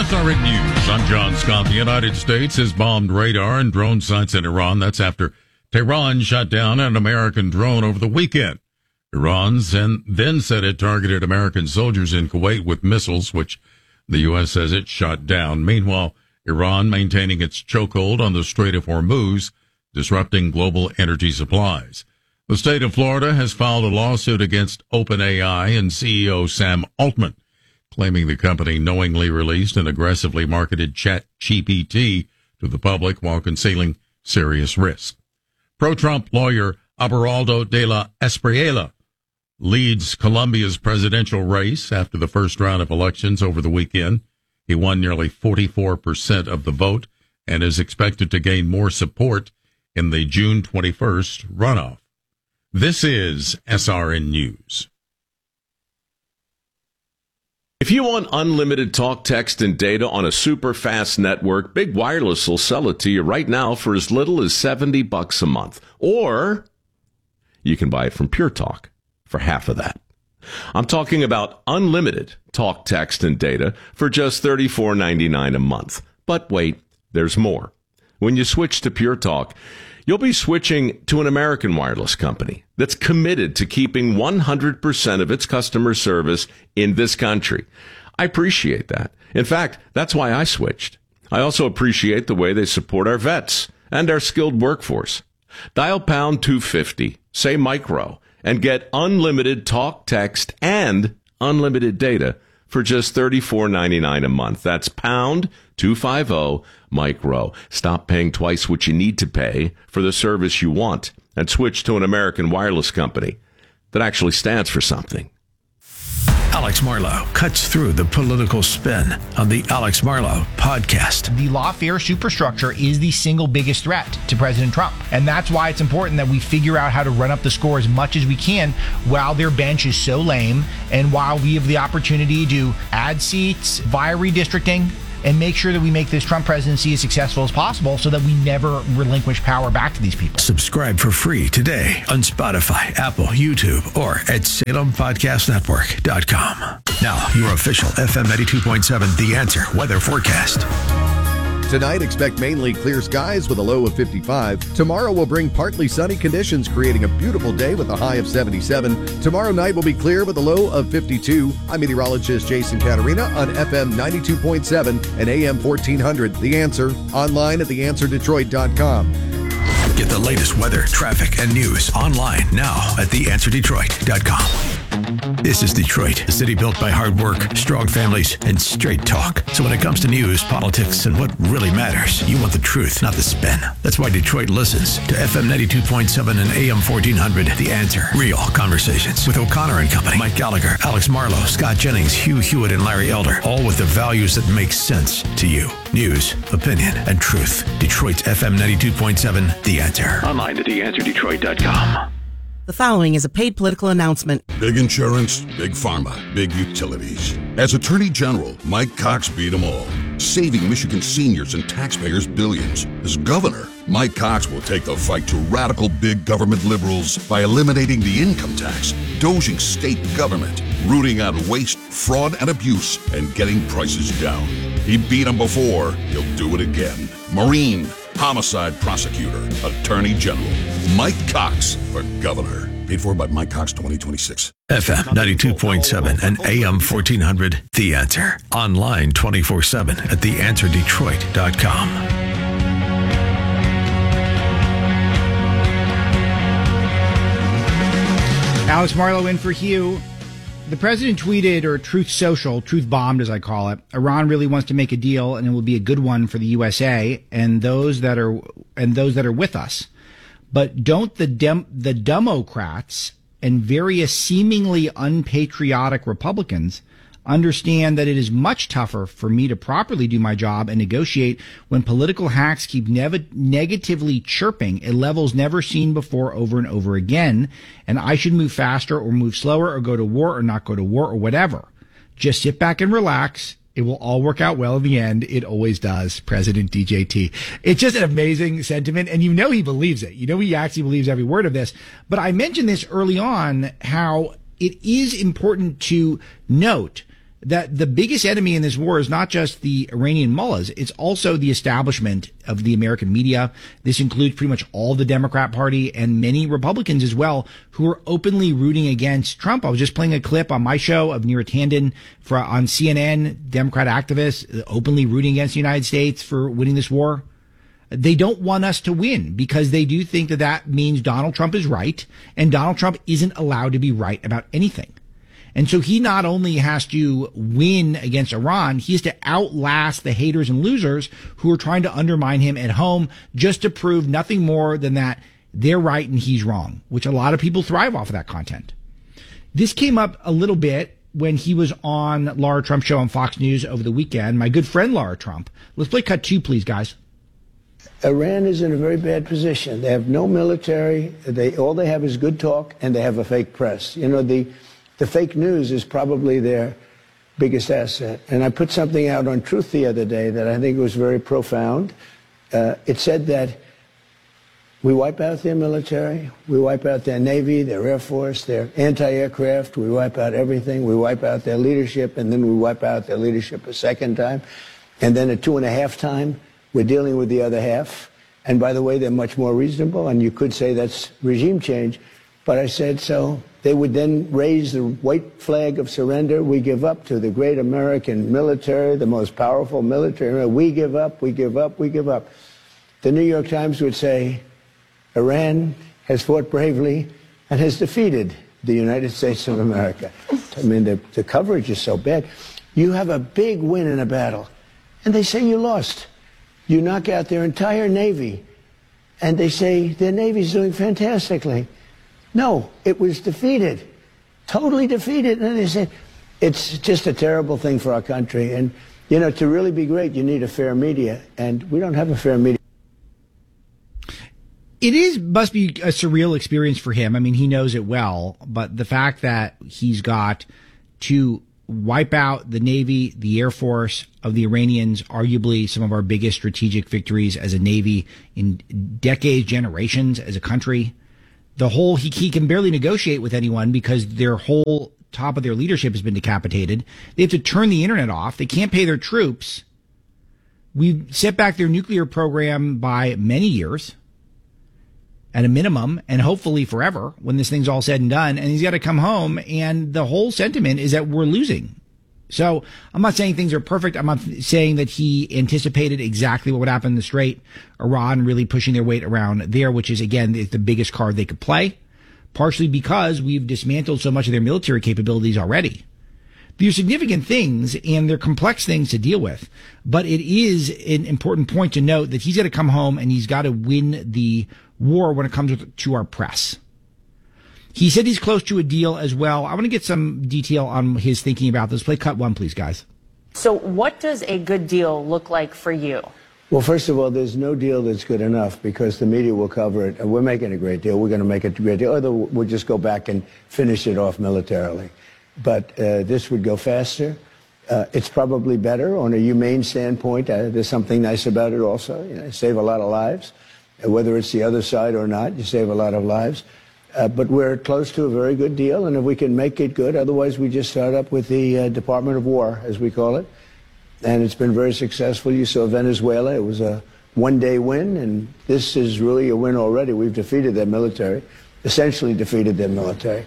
SRN News. I'm John Scott. The United States has bombed radar and drone sites in Iran. That's after Tehran shot down an American drone over the weekend. Iran then said it targeted American soldiers in Kuwait with missiles, which the U.S. says it shot down. Meanwhile, Iran maintaining its chokehold on the Strait of Hormuz, disrupting global energy supplies. The state of Florida has filed a lawsuit against OpenAI and CEO Sam Altman, claiming the company knowingly released and aggressively marketed ChatGPT to the public while concealing serious risk. Pro-Trump lawyer Abelardo de la Espriella leads Colombia's presidential race after the first round of elections over the weekend. He won nearly 44% of the vote and is expected to gain more support in the June 21st runoff. This is SRN News. If you want unlimited talk, text, and data on a super fast network, Big Wireless will sell it to you right now for as little as $70 a month. Or you can buy it from Pure Talk for half of that. I'm talking about unlimited talk, text, and data for just $34.99 a month. But wait, there's more. When you switch to Pure Talk, you'll be switching to an American wireless company that's committed to keeping 100% of its customer service in this country. I appreciate that. In fact, that's why I switched. I also appreciate the way they support our vets and our skilled workforce. Dial pound 250, say micro, and get unlimited talk, text, and unlimited data for just $34.99 a month. That's pound 250 micro. Stop paying twice what you need to pay for the service you want and switch to an American wireless company that actually stands for something. Alex Marlow cuts through the political spin on the Alex Marlow podcast. The lawfare superstructure is the single biggest threat to President Trump. And that's why it's important that we figure out how to run up the score as much as we can while their bench is so lame and while we have the opportunity to add seats via redistricting and make sure that we make this Trump presidency as successful as possible so that we never relinquish power back to these people. Subscribe for free today on Spotify, Apple, YouTube, or at SalemPodcastNetwork.com. Now, your official FM 92.7 The Answer weather forecast. Tonight, expect mainly clear skies with a low of 55. Tomorrow will bring partly sunny conditions, creating a beautiful day with a high of 77. Tomorrow night will be clear with a low of 52. I'm meteorologist Jason Caterina on FM 92.7 and AM 1400. The Answer, online at theanswerdetroit.com. Get the latest weather, traffic, and news online now at theanswerdetroit.com. This is Detroit, a city built by hard work, strong families, and straight talk. So when it comes to news, politics, and what really matters, you want the truth, not the spin. That's why Detroit listens to FM 92.7 and AM 1400, The Answer. Real conversations with O'Connor and Company, Mike Gallagher, Alex Marlow, Scott Jennings, Hugh Hewitt, and Larry Elder, all with the values that make sense to you. News, opinion, and truth. Detroit's FM 92.7, The Answer. Online at theanswerdetroit.com. The following is a paid political announcement. Big insurance, big pharma, big utilities. As Attorney General, Mike Cox beat them all, saving Michigan seniors and taxpayers billions. As governor, Mike Cox will take the fight to radical big government liberals by eliminating the income tax, dozing state government, rooting out waste, fraud, and abuse, and getting prices down. He beat them before. He'll do it again. Marine, homicide prosecutor, Attorney General. Mike Cox for governor. Paid for by Mike Cox 2026. FM 92.7 and AM 1400, The Answer. Online 24/7 at theanswerdetroit.com. Alex Marlow in for Hugh. The president tweeted, or Truth Social, Truth Bombed as I call it, Iran really wants to make a deal and it will be a good one for the USA and those that are with us. But don't the Democrats and various seemingly unpatriotic Republicans understand that it is much tougher for me to properly do my job and negotiate when political hacks keep negatively chirping at levels never seen before over and over again, and I should move faster or move slower or go to war or not go to war or whatever. Just sit back and relax. It will all work out well in the end. It always does, President DJT. It's just an amazing sentiment, and you know he believes it. You know he actually believes every word of this. But I mentioned this early on, how it is important to note that the biggest enemy in this war is not just the Iranian mullahs, it's also the establishment of the American media. This includes pretty much all the Democrat Party and many Republicans as well, who are openly rooting against Trump. I was just playing a clip on my show of Neera Tanden on CNN, Democrat activists openly rooting against the United States for winning this war. They don't want us to win because they do think that that means Donald Trump is right, and Donald Trump isn't allowed to be right about anything. And so he not only has to win against Iran, he has to outlast the haters and losers who are trying to undermine him at home just to prove nothing more than that they're right and he's wrong, which a lot of people thrive off of that content. This came up a little bit when he was on Laura Trump's show on Fox News over the weekend. My good friend Laura Trump. Let's play cut 2, please, guys. Iran is in a very bad position. They have no military. All they have is good talk, and they have a fake press. You know, the fake news is probably their biggest asset. And I put something out on Truth the other day that I think was very profound. It said that we wipe out their military, we wipe out their Navy, their Air Force, their anti-aircraft, we wipe out everything, we wipe out their leadership, and then we wipe out their leadership a second time. And then at 2.5 times, we're dealing with the other half. And by the way, they're much more reasonable, and you could say that's regime change. But I said, so they would then raise the white flag of surrender. We give up to the great American military, the most powerful military. We give up, we give up, we give up. The New York Times would say, Iran has fought bravely and has defeated the United States of America. I mean, the coverage is so bad. You have a big win in a battle, and they say you lost. You knock out their entire Navy, and they say their Navy's doing fantastically. No, it was defeated, totally defeated. And they said, it's just a terrible thing for our country. And, you know, to really be great, you need a fair media, and we don't have a fair media. Must be a surreal experience for him. I mean, he knows it well, but the fact that he's got to wipe out the Navy, the Air Force of the Iranians, arguably some of our biggest strategic victories as a Navy in decades, generations as a country. He can barely negotiate with anyone because their whole top of their leadership has been decapitated. They have to turn the internet off. They can't pay their troops. We've set back their nuclear program by many years at a minimum, and hopefully forever when this thing's all said and done. And he's got to come home, and the whole sentiment is that we're losing. So I'm not saying things are perfect. I'm not saying that he anticipated exactly what would happen in the Strait. Iran really pushing their weight around there, which is, again, the biggest card they could play, partially because we've dismantled so much of their military capabilities already. These are significant things, and they're complex things to deal with. But it is an important point to note that he's got to come home and he's got to win the war when it comes to our press. He said he's close to a deal as well. I want to get some detail on his thinking about this. Play cut 1, please, guys. So what does a good deal look like for you? Well, first of all, there's no deal that's good enough because the media will cover it. And we're making a great deal. We're going to make it a great deal. Or we'll just go back and finish it off militarily. But this would go faster. It's probably better on a humane standpoint. There's something nice about it also. You know, save a lot of lives. Whether it's the other side or not, you save a lot of lives. But we're close to a very good deal, and if we can make it good, otherwise we just start up with the Department of War, as we call it. And it's been very successful. You saw Venezuela. It was a one-day win, and this is really a win already. We've defeated their military, essentially defeated their military.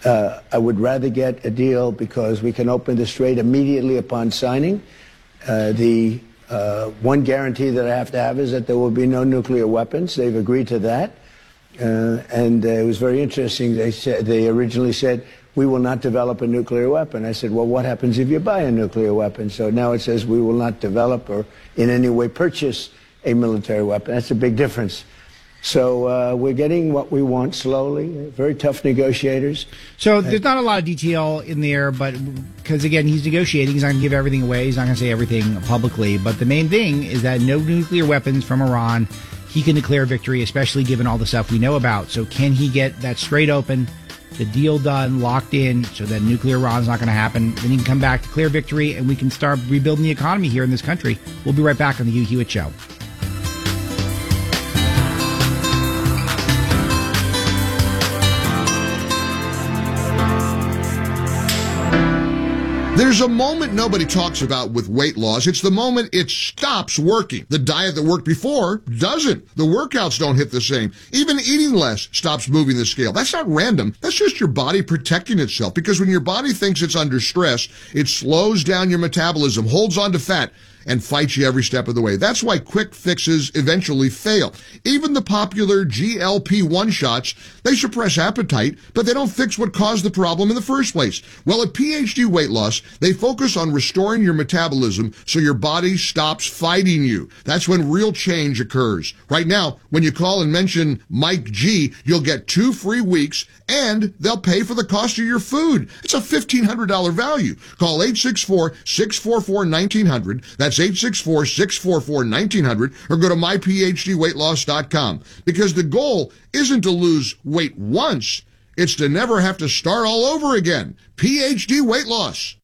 I would rather get a deal because we can open the Strait immediately upon signing. The one guarantee that I have to have is that there will be no nuclear weapons. They've agreed to that. And it was very interesting. They originally said, we will not develop a nuclear weapon. I said, well, what happens if you buy a nuclear weapon? So now it says we will not develop or in any way purchase a military weapon. That's a big difference. So we're getting what we want slowly. Very tough negotiators. So there's not a lot of detail in there, but because, again, he's negotiating. He's not going to give everything away. He's not going to say everything publicly. But the main thing is that no nuclear weapons from Iran. He can declare victory, especially given all the stuff we know about. So can he get that Strait open, the deal done, locked in, so that nuclear Iran's not going to happen? Then he can come back, declare victory, and we can start rebuilding the economy here in this country. We'll be right back on the Hugh Hewitt Show. There's a moment nobody talks about with weight loss. It's the moment it stops working. The diet that worked before doesn't. The workouts don't hit the same. Even eating less stops moving the scale. That's not random. That's just your body protecting itself, because when your body thinks it's under stress, it slows down your metabolism, holds on to fat, and fights you every step of the way. That's why quick fixes eventually fail. Even the popular GLP-1 shots, they suppress appetite, but they don't fix what caused the problem in the first place. Well, at PhD Weight Loss, they focus on restoring your metabolism so your body stops fighting you. That's when real change occurs. Right now, when you call and mention Mike G, you'll get 2 free weeks, and they'll pay for the cost of your food. It's a $1,500 value. Call 864-644-1900. That's 864-644-1900, or go to myphdweightloss.com. Because the goal isn't to lose weight once, it's to never have to start all over again. PhD Weight Loss.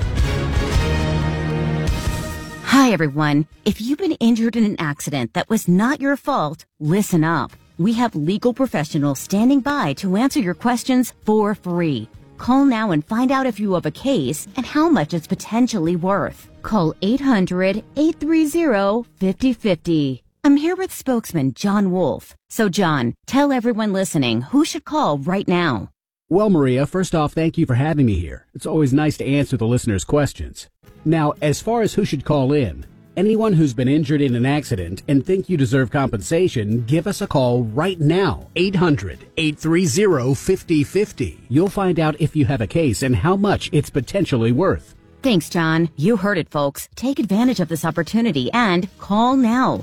Hi, everyone. If you've been injured in an accident that was not your fault, listen up. We have legal professionals standing by to answer your questions for free. Call now and find out if you have a case and how much it's potentially worth. Call 800-830-5050. I'm here with spokesman John Wolf. So, John, tell everyone listening who should call right now. Well, Maria, first off, thank you for having me here. It's always nice to answer the listeners' questions. Now, as far as who should call in, anyone who's been injured in an accident and think you deserve compensation, give us a call right now. 800-830-5050. You'll find out if you have a case and how much it's potentially worth. Thanks, John. You heard it, folks. Take advantage of this opportunity and call now.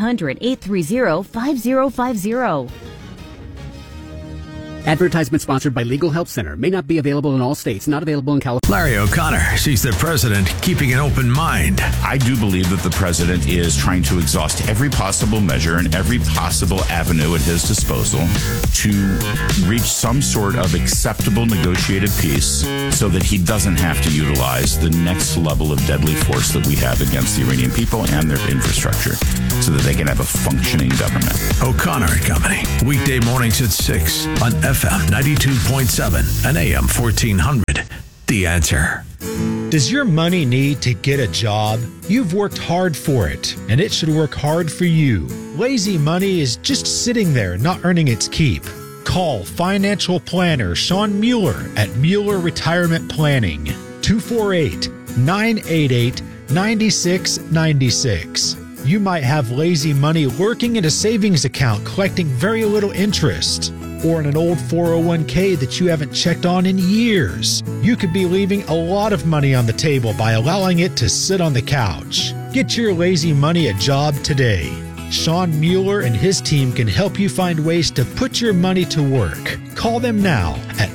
800-830-5050. Advertisement sponsored by Legal Help Center. May not be available in all states. Not available in California. Larry O'Connor sees the president keeping an open mind. I do believe that the president is trying to exhaust every possible measure and every possible avenue at his disposal to reach some sort of acceptable negotiated peace so that he doesn't have to utilize the next level of deadly force that we have against the Iranian people and their infrastructure so that they can have a functioning government. O'Connor and Company. Weekday mornings at 6 on FM 92.7 and AM 1400. The Answer. Does your money need to get a job? You've worked hard for it, and it should work hard for you. Lazy money is just sitting there, not earning its keep. Call financial planner Sean Mueller at Mueller Retirement Planning. 248-988-9696. You might have lazy money lurking in a savings account collecting very little interest, or in an old 401k that you haven't checked on in years. You could be leaving a lot of money on the table by allowing it to sit on the couch. Get your lazy money a job today. Sean Mueller and his team can help you find ways to put your money to work. Call them now at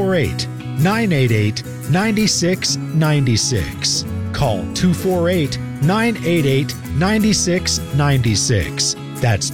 248-988-9696. Call 248-988-9696. That's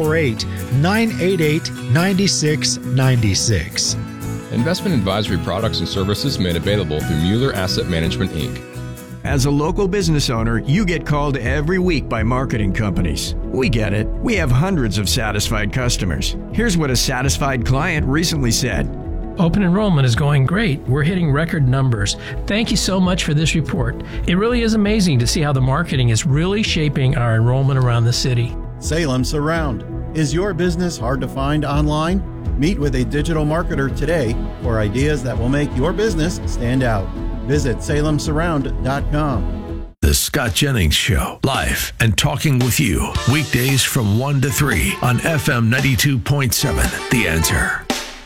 248-988-9696. Investment advisory products and services made available through Mueller Asset Management, Inc. As a local business owner, you get called every week by marketing companies. We get it. We have hundreds of satisfied customers. Here's what a satisfied client recently said. Open enrollment is going great. We're hitting record numbers. Thank you so much for this report. It really is amazing to see how the marketing is really shaping our enrollment around the city. Salem Surround. Is your business hard to find online? Meet with a digital marketer today for ideas that will make your business stand out. Visit salemsurround.com. The Scott Jennings Show, live and talking with you. Weekdays from 1 to 3 on FM 92.7. The Answer.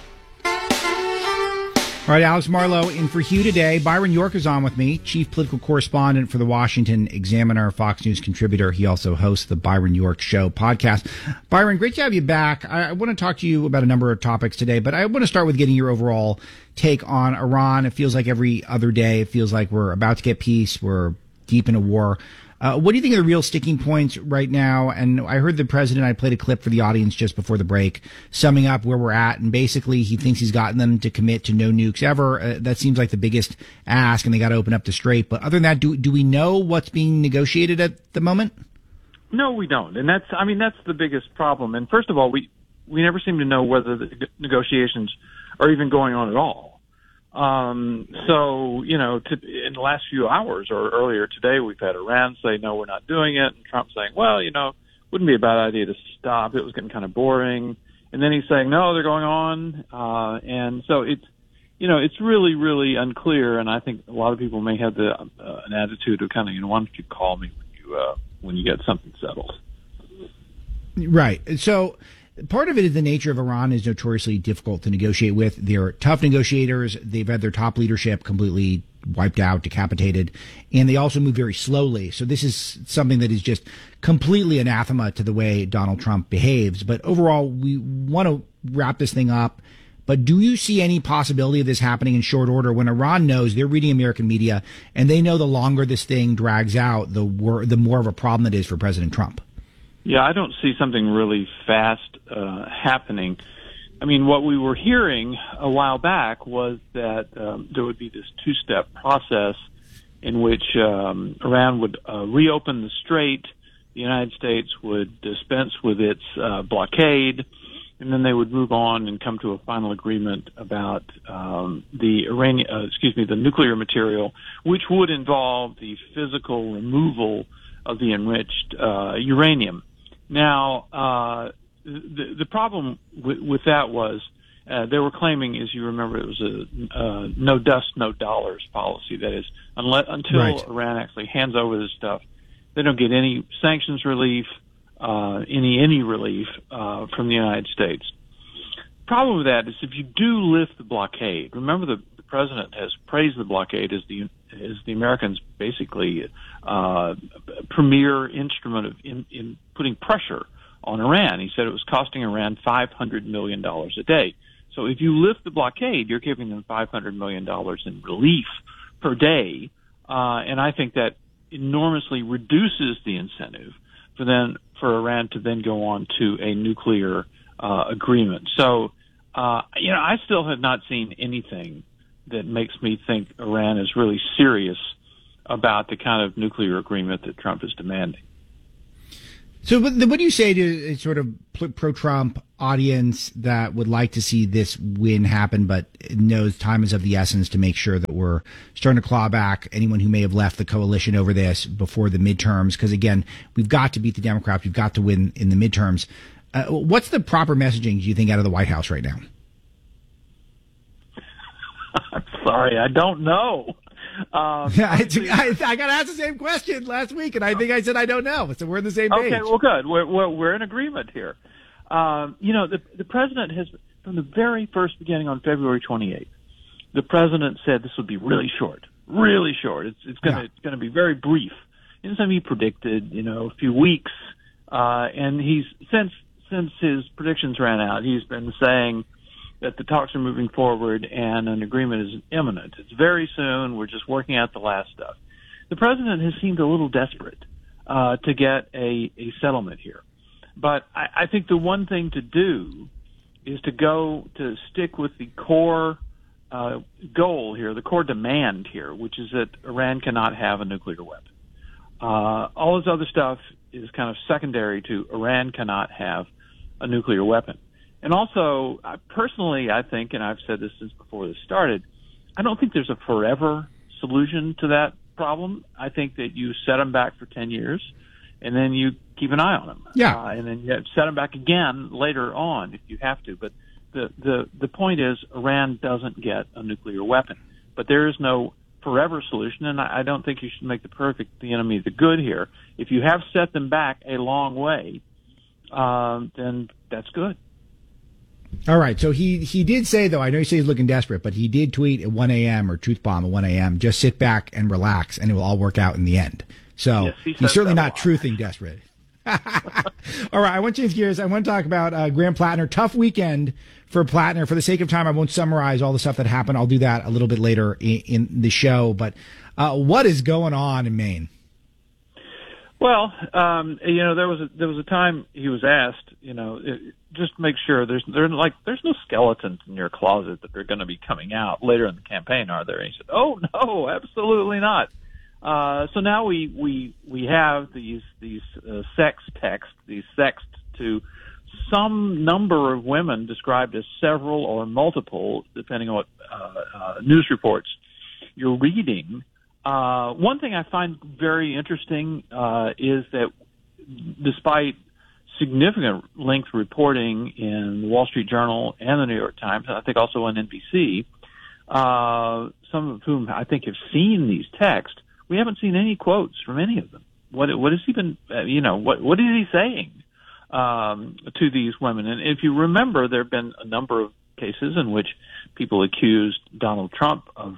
All right, Alex Marlowe in for Hugh today. Byron York is on with me, chief political correspondent for the Washington Examiner, Fox News contributor. He also hosts the Byron York Show podcast. Byron, great to have you back. I want to talk to you about a number of topics today, but I want to start with getting your overall take on Iran. It feels like every other day, it feels like we're about to get peace. We're deep in a war. What do you think are the real sticking points right now? And I heard the president, I played a clip for the audience just before the break, summing up where we're at. And basically, he thinks he's gotten them to commit to no nukes ever. That seems like the biggest ask, and they got to open up the strait. But other than that, do we know what's being negotiated at the moment? No, we don't. And that's the biggest problem. And first of all, we never seem to know whether the negotiations are even going on at all. So, in the last few hours or earlier today, we've had Iran say, no, we're not doing it. And Trump saying, well, wouldn't be a bad idea to stop. It was getting kind of boring. And then he's saying, no, they're going on. And so it's really, really unclear. And I think a lot of people may have an attitude of kind of, why don't you call me when you get something settled? Right. So part of it is the nature of Iran is notoriously difficult to negotiate with. They're tough negotiators. They've had their top leadership completely wiped out, decapitated, and they also move very slowly. So this is something that is just completely anathema to the way Donald Trump behaves. But overall, we want to wrap this thing up. But do you see any possibility of this happening in short order when Iran knows they're reading American media and they know the longer this thing drags out, the more of a problem it is for President Trump? Yeah, I don't see something really fast happening. I mean, what we were hearing a while back was that there would be this two-step process in which Iran would reopen the strait, the United States would dispense with its blockade, and then they would move on and come to a final agreement about the nuclear material, which would involve the physical removal of the enriched uranium. Now, the problem with that was they were claiming, as you remember, it was a no dust, no dollars policy. That is, until Iran actually hands over this stuff, they don't get any sanctions relief, any relief from the United States. Problem with that is if you do lift the blockade, remember the president has praised the blockade as the Americans' basically premier instrument of in putting pressure on Iran. He said it was costing Iran $500 million a day. So if you lift the blockade, you're giving them $500 million in relief per day, and I think that enormously reduces the incentive for Iran to then go on to a nuclear agreement. So, I still have not seen anything that makes me think Iran is really serious about the kind of nuclear agreement that Trump is demanding. So what do you say to a sort of pro-Trump audience that would like to see this win happen, but knows time is of the essence to make sure that we're starting to claw back anyone who may have left the coalition over this before the midterms? Because, again, we've got to beat the Democrats. We've got to win in the midterms. What's the proper messaging, do you think, out of the White House right now? I'm sorry, I don't know. I got to ask the same question last week, and I think I said I don't know. So we're on the same page. Okay, well, good. We're in agreement here. The president has, from the very first beginning on February 28th, the president said this would be really short. It's going to be very brief. And so he predicted, a few weeks, and he's since his predictions ran out, he's been saying that the talks are moving forward and an agreement is imminent. It's very soon. We're just working out the last stuff. The president has seemed a little desperate to get a settlement here. But I think the one thing to do is to stick with the core goal here, the core demand here, which is that Iran cannot have a nuclear weapon. All this other stuff is kind of secondary to Iran cannot have a nuclear weapon. And also, personally, I think, and I've said this since before this started, I don't think there's a forever solution to that problem. I think that you set them back for 10 years, and then you keep an eye on them. Yeah. And then you set them back again later on if you have to. But the point is, Iran doesn't get a nuclear weapon. But there is no forever solution, and I don't think you should make the enemy the good here. If you have set them back a long way, then that's good. All right. So he did say, though, I know you say he's looking desperate, but he did tweet at 1 a.m. or truth bomb at 1 a.m. Just sit back and relax, and it will all work out in the end. So yes, he's certainly not truthing desperate. All right. I want to change gears. I want to talk about Graham Plattner. Tough weekend for Plattner. For the sake of time, I won't summarize all the stuff that happened. I'll do that a little bit later in the show. But what is going on in Maine? Well, there was a time he was asked, just make sure there's no skeletons in your closet that are going to be coming out later in the campaign, are there? And he said, "Oh no, absolutely not." So now we have these sex texts, these sexts to some number of women described as several or multiple, depending on what news reports you're reading. One thing I find very interesting is that despite significant length reporting in the Wall Street Journal and the New York Times, and I think also on NBC, some of whom I think have seen these texts, we haven't seen any quotes from any of them. What is even, what is he saying to these women? And if you remember, there have been a number of cases in which people accused Donald Trump of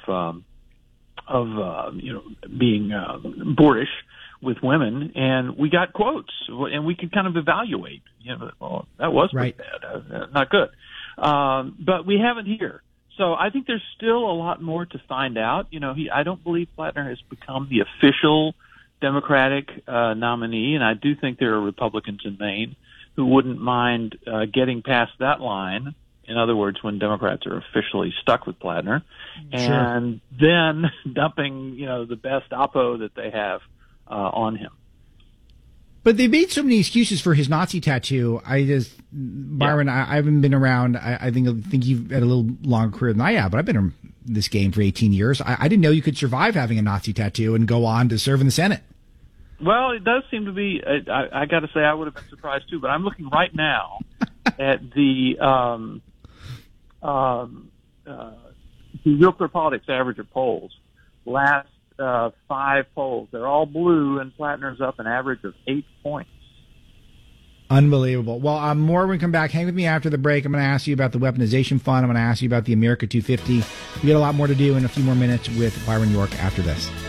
being boorish with women, and we got quotes, and we could kind of evaluate. Well, that was pretty bad, not good, but we haven't here. So I think there's still a lot more to find out. I don't believe Plattner has become the official Democratic nominee, and I do think there are Republicans in Maine who wouldn't mind getting past that line. In other words, when Democrats are officially stuck with Plattner, and then dumping, the best oppo that they have on him. But they made so many excuses for his Nazi tattoo. Byron, I haven't been around. I think you've had a little longer career than I have, but I've been in this game for 18 years. I didn't know you could survive having a Nazi tattoo and go on to serve in the Senate. Well, it does seem to be. I got to say, I would have been surprised too. But I'm looking right now at the Real Clear Politics average of polls. Last 5 polls, they're all blue, and Plattner's up an average of 8 points. Unbelievable. Well, more when we come back. Hang with me after the break. I'm going to ask you about the weaponization fund. I'm going to ask you about the America 250. We got a lot more to do in a few more minutes with Byron York after this.